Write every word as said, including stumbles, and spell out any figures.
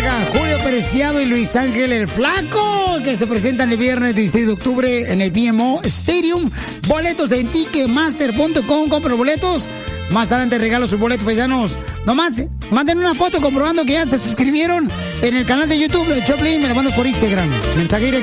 Oiga, Julio Preciado y Luis Ángel el Flaco, que se presentan el viernes dieciséis de octubre en el B M O Stadium. Boletos en ticketmaster punto com, compra boletos. Más adelante regalo sus boletos, paisanos. Nomás, manden una foto comprobando que ya se suscribieron en el canal de YouTube de Choplin. Me la mando por Instagram. Mensaje directo.